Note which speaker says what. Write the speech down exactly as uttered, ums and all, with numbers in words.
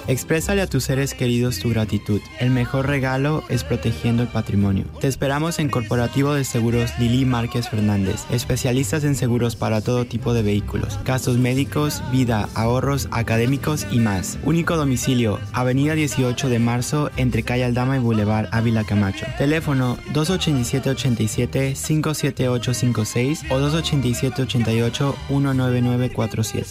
Speaker 1: Exprésale a tus seres queridos tu gratitud. El mejor regalo es protegiendo el patrimonio. Te esperamos en Corporativo de Seguros Lili Márquez Fernández, especialistas en seguros para todo tipo de vehículos, gastos médicos, vida, ahorros, académicos y más. Único domicilio, Avenida dieciocho de marzo, entre Calle Aldama y Boulevard Ávila Camacho. Teléfono dos ocho siete, ocho siete, cinco siete ocho cinco seis o dos ocho siete, ocho ocho, uno nueve nueve cuatro siete.